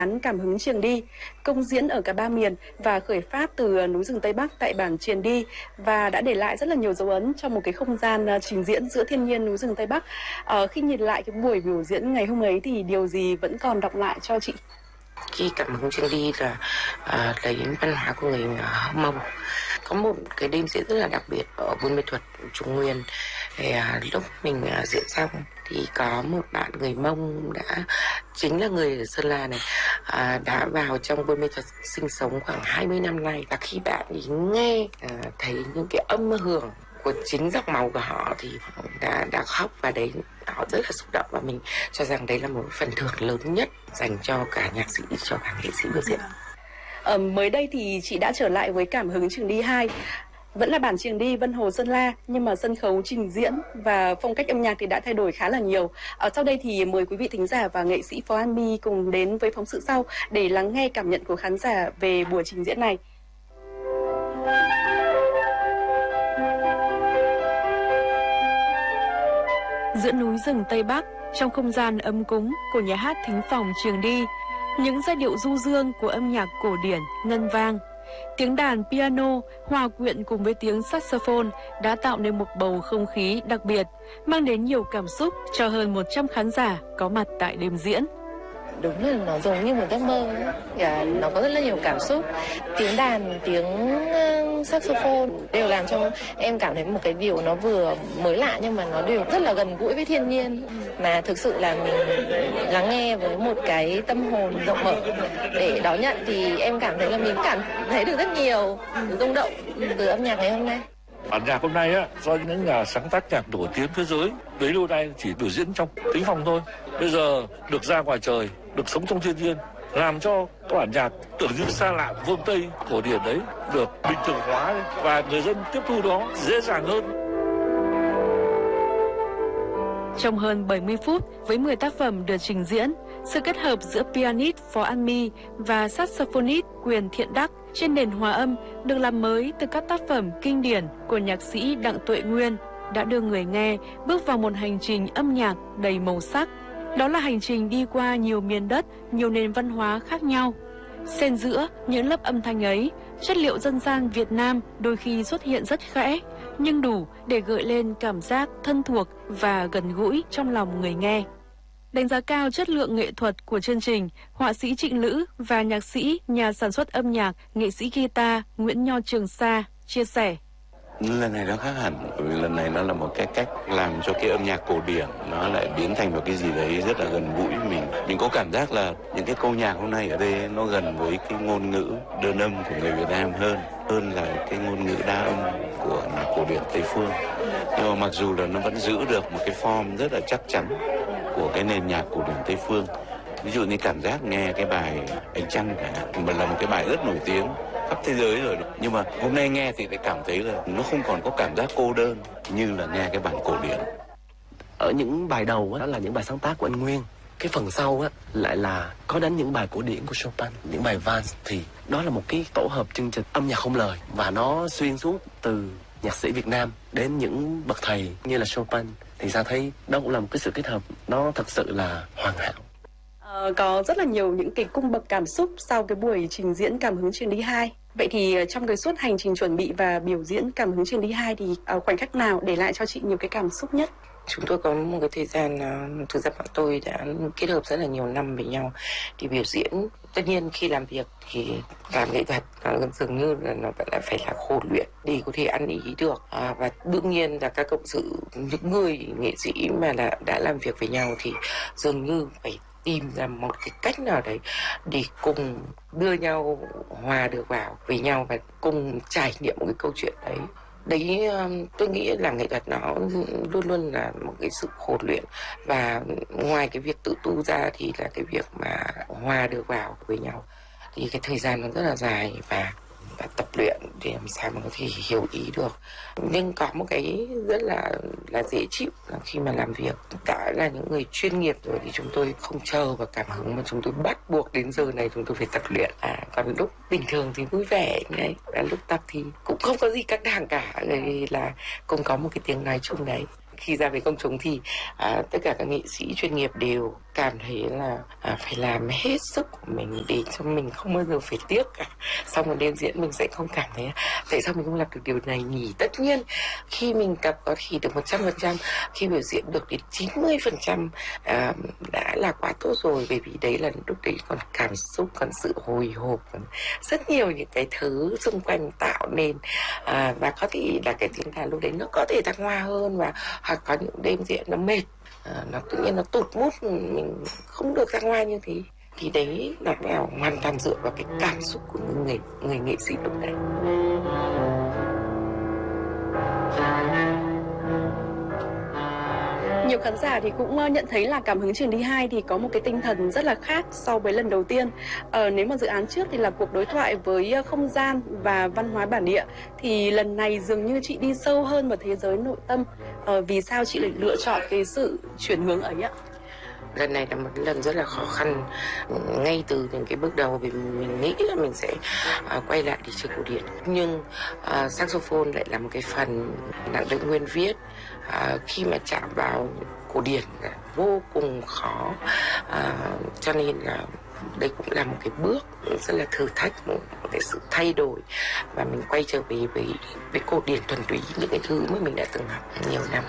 Cảm hứng Trường Đi, công diễn ở cả ba miền và khởi phát từ núi rừng Tây Bắc tại bản Triền Đi và đã để lại rất là nhiều dấu ấn trong một cái không gian trình diễn giữa thiên nhiên núi rừng Tây Bắc. Khi nhìn lại cái buổi biểu diễn ngày hôm ấy thì điều gì vẫn còn đọng lại cho chị? Khi Cảm hứng Trường Đi là lấy văn hóa của người Mông. Có một cái đêm diễn rất là đặc biệt ở Buôn Mê Thuột, Trung Nguyên. Thì lúc mình diễn xong thì có một bạn người Mông chính là người ở Sơn La này, đã vào trong Buôn Mê Thuột sinh sống khoảng 20 năm nay. Và khi bạn ấy nghe thấy những cái âm hưởng của chính dòng máu của họ thì đã khóc, và đấy họ rất là xúc động, và mình cho rằng đấy là một phần thưởng lớn nhất dành cho cả nhạc sĩ, cho cả nghệ sĩ biểu diễn. Mới đây thì chị đã trở lại với Cảm hứng Trường Đi 2. Vẫn là bản Trường Đi Vân Hồ Sơn La, nhưng mà sân khấu trình diễn và phong cách âm nhạc thì đã thay đổi khá là nhiều. Sau đây thì mời quý vị thính giả và nghệ sĩ Phó An My cùng đến với phóng sự sau để lắng nghe cảm nhận của khán giả về buổi trình diễn này. Giữa núi rừng Tây Bắc, trong không gian ấm cúng của nhà hát thính phòng Trường Đi, những giai điệu du dương của âm nhạc cổ điển ngân vang. Tiếng đàn piano hòa quyện cùng với tiếng saxophone đã tạo nên một bầu không khí đặc biệt, mang đến nhiều cảm xúc cho hơn 100 khán giả có mặt tại đêm diễn. Đúng là nó giống như một giấc mơ, nó có rất là nhiều cảm xúc. Tiếng đàn, tiếng saxophone đều làm cho em cảm thấy một cái điều nó vừa mới lạ nhưng mà nó đều rất là gần gũi với thiên nhiên. Mà thực sự là mình lắng nghe với một cái tâm hồn rộng mở để đón nhận thì em cảm thấy là mình cảm thấy được rất nhiều rung động từ âm nhạc ngày hôm nay. Bản nhạc hôm nay do những nhà sáng tác nhạc nổi tiếng thế giới, đấy lâu nay chỉ biểu diễn trong thính phòng thôi. Bây giờ được ra ngoài trời, được sống trong thiên nhiên, làm cho các bản nhạc tưởng như xa lạ phương Tây cổ điển đấy được bình thường hóa và người dân tiếp thu đó dễ dàng hơn. Trong hơn 70 phút với 10 tác phẩm được trình diễn, sự kết hợp giữa pianist Phó An My và saxophonist Quyền Thiện Đắc trên nền hòa âm được làm mới từ các tác phẩm kinh điển của nhạc sĩ Đặng Tuệ Nguyên đã đưa người nghe bước vào một hành trình âm nhạc đầy màu sắc. Đó là hành trình đi qua nhiều miền đất, nhiều nền văn hóa khác nhau. Xen giữa những lớp âm thanh ấy, chất liệu dân gian Việt Nam đôi khi xuất hiện rất khẽ, nhưng đủ để gợi lên cảm giác thân thuộc và gần gũi trong lòng người nghe. Đánh giá cao chất lượng nghệ thuật của chương trình, họa sĩ Trịnh Lữ và nhạc sĩ, nhà sản xuất âm nhạc, nghệ sĩ guitar Nguyễn Nho Trường Sa chia sẻ. Lần này nó khác hẳn, bởi vì lần này nó là một cái cách làm cho cái âm nhạc cổ điển nó lại biến thành một cái gì đấy rất là gần gũi với mình. Mình có cảm giác là những cái câu nhạc hôm nay ở đây nó gần với cái ngôn ngữ đơn âm của người Việt Nam hơn là cái ngôn ngữ đa âm của nhạc cổ điển Tây phương. Nhưng mà mặc dù là nó vẫn giữ được một cái form rất là chắc chắn của cái nền nhạc cổ điển Tây phương. Ví dụ như cảm giác nghe cái bài Ánh Trăng mà là một cái bài rất nổi tiếng khắp thế giới rồi, nhưng mà hôm nay nghe thì lại cảm thấy là nó không còn có cảm giác cô đơn như là nghe cái bản cổ điển. Ở những bài đầu đó là những bài sáng tác của anh Nguyên, cái phần sau lại là có đến những bài cổ điển của Chopin, những bài vals, thì đó là một cái tổ hợp chương trình âm nhạc không lời và nó xuyên suốt từ nhạc sĩ Việt Nam đến những bậc thầy như là Chopin, thì Sa thấy đó cũng là một cái sự kết hợp nó thật sự là hoàn hảo. Có rất là nhiều những cái cung bậc cảm xúc sau cái buổi trình diễn Cảm hứng Trường Đi 2. Vậy thì trong cái suốt hành trình chuẩn bị và biểu diễn Cảm hứng Trường Đi 2 thì khoảnh khắc nào để lại cho chị nhiều cái cảm xúc nhất? Chúng tôi có một cái thời gian, thực ra bọn tôi đã kết hợp rất là nhiều năm với nhau để biểu diễn. Tất nhiên khi làm việc thì làm nghệ thuật dường như là nó vẫn là phải là khổ luyện để có thể ăn ý được. Và đương nhiên là các cộng sự, những người nghệ sĩ mà đã làm việc với nhau thì dường như phải tìm ra một cái cách nào đấy để cùng đưa nhau hòa được vào với nhau và cùng trải nghiệm một cái câu chuyện đấy. Đấy, tôi nghĩ là nghệ thuật nó luôn luôn là một cái sự khổ luyện, và ngoài cái việc tự tu ra thì là cái việc mà hòa được vào với nhau thì cái thời gian nó rất là dài và tập luyện để làm sao mà có thể hiểu ý được. Nhưng có một cái rất là dễ chịu là khi mà làm việc đã là những người chuyên nghiệp rồi thì chúng tôi không chờ vào cảm hứng mà chúng tôi bắt buộc đến giờ này chúng tôi phải tập luyện. Còn lúc bình thường thì vui vẻ đấy, và lúc tập thì cũng không có gì căng thẳng cả, bởi vì là cũng có một cái tiếng nói chung đấy. Khi ra với công chúng thì tất cả các nghệ sĩ chuyên nghiệp đều cảm thấy là phải làm hết sức của mình để cho mình không bao giờ phải tiếc cả. Sau một đêm diễn mình sẽ không cảm thấy tại sao mình không làm được điều này nhỉ. Tất nhiên khi mình tập có thể được 100%, khi biểu diễn được đến 90% đã là quá tốt rồi, bởi vì đấy là lúc đấy còn cảm xúc, còn sự hồi hộp, còn rất nhiều những cái thứ xung quanh tạo nên và có thể là cái tiếng đàn lúc đấy nó có thể thăng hoa hơn, và hoặc có những đêm diễn nó mệt, nó tự nhiên nó tụt mút, mình không được thăng hoa như thế, thì đấy là hoàn toàn dựa vào cái cảm xúc của người nghệ sĩ lúc đấy. Nhiều khán giả thì cũng nhận thấy là Cảm hứng Trường Đi 2 thì có một cái tinh thần rất là khác so với lần đầu tiên. Nếu mà dự án trước thì là cuộc đối thoại với không gian và văn hóa bản địa, thì lần này dường như chị đi sâu hơn vào thế giới nội tâm. Vì sao chị lại lựa chọn cái sự chuyển hướng ấy ạ? Lần này là một lần rất là khó khăn ngay từ những cái bước đầu, vì mình nghĩ là mình sẽ quay lại để chơi cổ điển, nhưng saxophone lại là một cái phần nặng định nguyên viết. Khi mà chạm vào cổ điển là vô cùng khó, cho nên là đây cũng là một cái bước rất là thử thách, một cái sự thay đổi, và mình quay trở về với cổ điển thuần túy, những cái thứ mà mình đã từng học nhiều năm.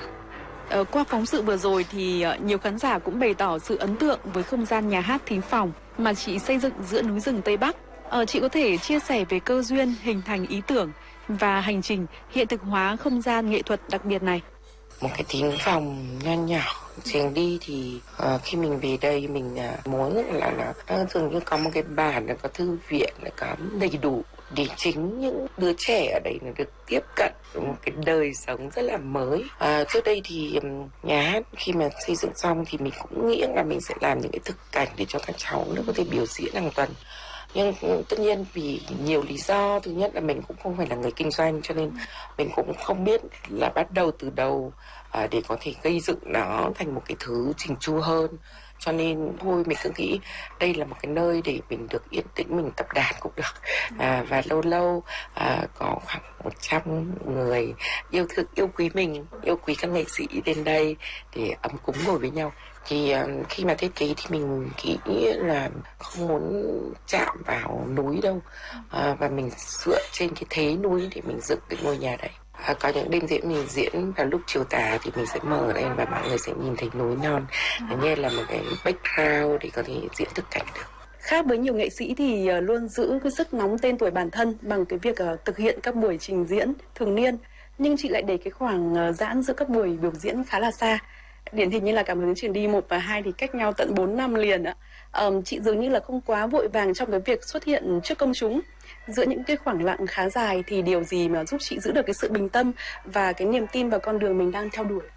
Qua phóng sự vừa rồi thì nhiều khán giả cũng bày tỏ sự ấn tượng với không gian nhà hát thính phòng mà chị xây dựng giữa núi rừng Tây Bắc. Chị có thể chia sẻ về cơ duyên hình thành ý tưởng và hành trình hiện thực hóa không gian nghệ thuật đặc biệt này? Một cái thính phòng nho nhỏ Trường Đi thì khi mình về đây mình muốn là nó dường như có một cái bản, có thư viện, có đầy đủ để chính những đứa trẻ ở đây được tiếp cận một cái đời sống rất là mới. Trước đây thì nhà hát khi mà xây dựng xong thì mình cũng nghĩ là mình sẽ làm những cái thực cảnh để cho các cháu nó có thể biểu diễn hàng tuần. Nhưng tất nhiên vì nhiều lý do, thứ nhất là mình cũng không phải là người kinh doanh, cho nên mình cũng không biết là bắt đầu từ đâu để có thể gây dựng nó thành một cái thứ chỉnh chu hơn. Cho nên thôi mình cứ nghĩ đây là một cái nơi để mình được yên tĩnh, mình tập đàn cũng được. Và lâu lâu có khoảng 100 người yêu thương, yêu quý mình, yêu quý các nghệ sĩ đến đây để ấm cúng ngồi với nhau. Thì khi mà thiết kế thì mình nghĩ là không muốn chạm vào núi đâu, và mình dựa trên cái thế núi để mình dựng cái ngôi nhà đấy. Có những đêm diễn mình diễn vào lúc chiều tà thì mình sẽ mở lên và mọi người sẽ nhìn thấy núi non, như là một cái background để có thể diễn thực cảnh được. Khác với nhiều nghệ sĩ thì luôn giữ cái sức nóng tên tuổi bản thân bằng cái việc thực hiện các buổi trình diễn thường niên, nhưng chị lại để cái khoảng giãn giữa các buổi biểu diễn khá là xa. Điển hình như là Cảm hứng Trường Đi 1 và 2 thì cách nhau tận 4 năm liền ạ. Chị dường như là không quá vội vàng trong cái việc xuất hiện trước công chúng. Giữa những cái khoảng lặng khá dài thì điều gì mà giúp chị giữ được cái sự bình tâm và cái niềm tin vào con đường mình đang theo đuổi?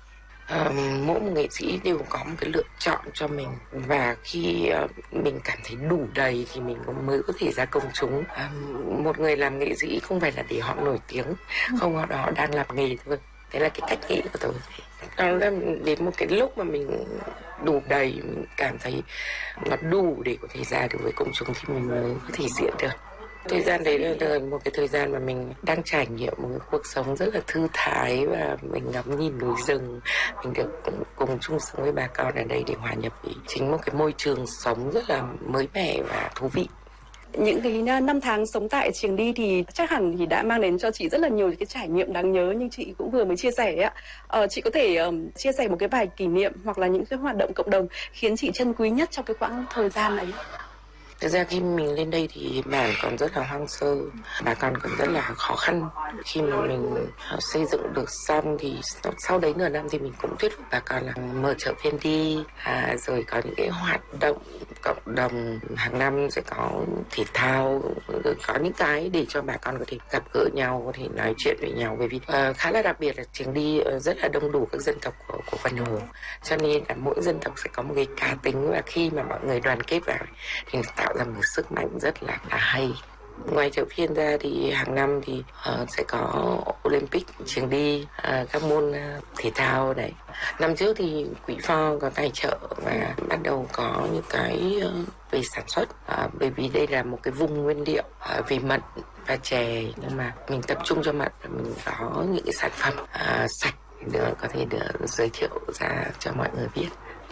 Mỗi một nghệ sĩ đều có một cái lựa chọn cho mình, và khi mình cảm thấy đủ đầy thì mình mới có thể ra công chúng. Một người làm nghệ sĩ không phải là để họ nổi tiếng, không, họ đang làm nghề thôi. Đấy là cái cách nghĩ của tôi. Đó là đến một cái lúc mà mình đủ đầy, mình cảm thấy nó đủ để có thể ra được với công chúng thì mình mới có thể diễn được. Thời gian đấy là một cái thời gian mà mình đang trải nghiệm một cái cuộc sống rất là thư thái, và mình ngắm nhìn núi rừng, mình được cùng chung sống với bà con ở đây để hòa nhập với chính một cái môi trường sống rất là mới mẻ và thú vị. Những cái năm tháng sống tại Trường Đi thì chắc hẳn thì đã mang đến cho chị rất là nhiều cái trải nghiệm đáng nhớ, nhưng chị cũng vừa mới chia sẻ ạ. Chị có thể chia sẻ một cái vài kỷ niệm hoặc là những cái hoạt động cộng đồng khiến chị trân quý nhất trong cái quãng thời gian ấy? Thực ra khi mình lên đây thì bản còn rất là hoang sơ, bà con còn rất là khó khăn. Khi mà mình xây dựng được xong thì sau đấy nửa năm thì mình cũng thuyết phục bà con là mở chợ phiên đi, rồi có những cái hoạt động cộng đồng hàng năm sẽ có thể thao, rồi có những cái để cho bà con có thể gặp gỡ nhau, có thể nói chuyện với nhau. Bởi vì khá là đặc biệt là Trường Đi rất là đông đủ các dân tộc của Vân Hồ, cho nên là mỗi dân tộc sẽ có một cái cá tính, và khi mà mọi người đoàn kết vào thì tạo ra một sức mạnh rất là hay. Ngoài chợ phiên ra thì hàng năm thì sẽ có Olympic Trường Đi, các môn thể thao đấy. Năm trước thì Quỹ Pho có tài trợ và bắt đầu có những cái về sản xuất, bởi vì đây là một cái vùng nguyên liệu về mận và chè, nhưng mà mình tập trung cho mận, mình có những cái sản phẩm sạch có thể được giới thiệu ra cho mọi người biết.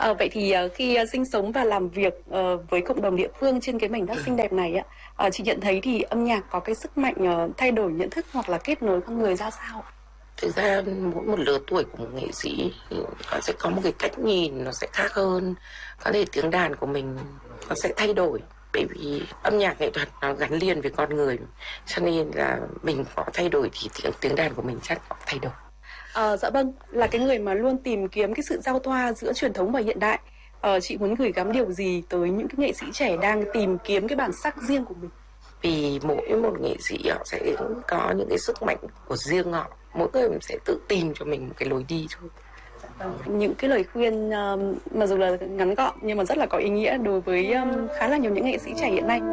Vậy thì khi sinh sống và làm việc với cộng đồng địa phương trên cái mảnh đất xinh đẹp này ạ, chị nhận thấy thì âm nhạc có cái sức mạnh thay đổi nhận thức hoặc là kết nối con người ra sao? Thực ra mỗi một lứa tuổi của một nghệ sĩ nó sẽ có một cái cách nhìn nó sẽ khác hơn. Có thể tiếng đàn của mình nó sẽ thay đổi, bởi vì âm nhạc nghệ thuật nó gắn liền với con người, cho nên là mình có thay đổi thì tiếng đàn của mình chắc có thay đổi. Dạ vâng, là cái người mà luôn tìm kiếm cái sự giao thoa giữa truyền thống và hiện đại, chị muốn gửi gắm điều gì tới những cái nghệ sĩ trẻ đang tìm kiếm cái bản sắc riêng của mình? Vì mỗi một nghệ sĩ họ sẽ có những cái sức mạnh của riêng họ, mỗi người sẽ tự tìm cho mình một cái lối đi thôi. Những cái lời khuyên mà dù là ngắn gọn nhưng mà rất là có ý nghĩa đối với khá là nhiều những nghệ sĩ trẻ hiện nay.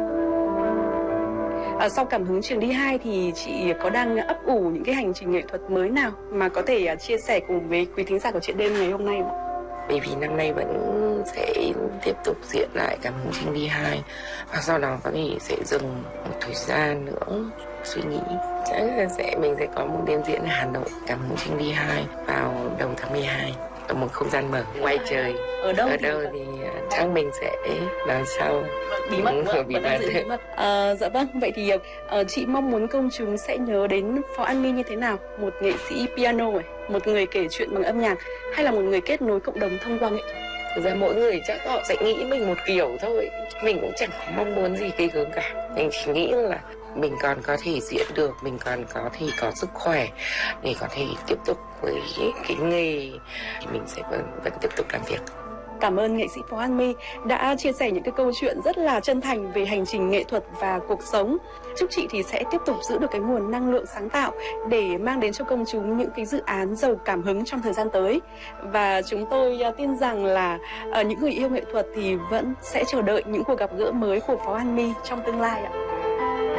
Sau Cảm Hứng Trường Đi 2 thì chị có đang ấp ủ những cái hành trình nghệ thuật mới nào mà có thể chia sẻ cùng với quý thính giả của Chuyện Đêm ngày hôm nay không? Bởi vì năm nay vẫn sẽ tiếp tục diễn lại Cảm Hứng Trường Đi 2 và sau đó có thể sẽ dừng một thời gian nữa suy nghĩ. Chắc là mình sẽ có một đêm diễn ở Hà Nội Cảm Hứng Trường Đi 2 vào đầu tháng 12 ở một không gian mở ngoài trời. Ở đâu thì chắc mình sẽ nói sau. Bí mật. Dạ vâng, vậy thì chị mong muốn công chúng sẽ nhớ đến Phó An My như thế nào? Một nghệ sĩ piano, một người kể chuyện bằng âm nhạc, hay là một người kết nối cộng đồng thông qua nghệ thuật? Thực ra mỗi người chắc họ sẽ nghĩ mình một kiểu thôi. Mình cũng chẳng có mong muốn gì ghê gớm cả. Mình chỉ nghĩ là mình còn có thể diễn được, mình còn có thể có sức khỏe để có thể tiếp tục với cái nghề thì mình sẽ vẫn tiếp tục làm việc. Cảm ơn nghệ sĩ Phó An My đã chia sẻ những cái câu chuyện rất là chân thành về hành trình nghệ thuật và cuộc sống. Chúc chị thì sẽ tiếp tục giữ được cái nguồn năng lượng sáng tạo để mang đến cho công chúng những cái dự án giàu cảm hứng trong thời gian tới. Và chúng tôi tin rằng là những người yêu nghệ thuật thì vẫn sẽ chờ đợi những cuộc gặp gỡ mới của Phó An My trong tương lai ạ.